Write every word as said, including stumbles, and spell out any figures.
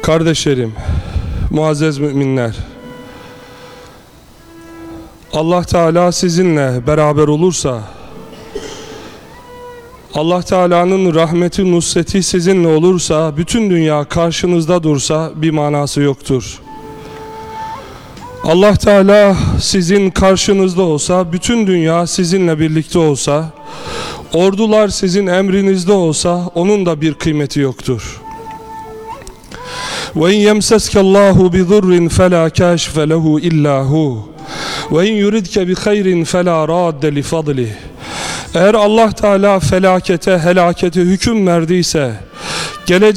Kardeşlerim, muazzez müminler, Allah Teala sizinle beraber olursa, Allah Teala'nın rahmeti, nusreti sizinle olursa, bütün dünya karşınızda dursa bir manası yoktur. Allah Teala sizin karşınızda olsa, bütün dünya sizinle birlikte olsa, ordular sizin emrinizde olsa, onun da bir kıymeti yoktur. وَاِنْ يَمْسَسْكَ اللّٰهُ بِضُرٍّ فَلَا كَاشِفَ لَهُ اِلَّا هُوَ وَاِنْ يُرِدْكَ بِخَيْرٍ فَلَا رَادَّ لِفَضْلِهِ. Eğer Allah Teala felakete, helakete hüküm verdiyse, gelecek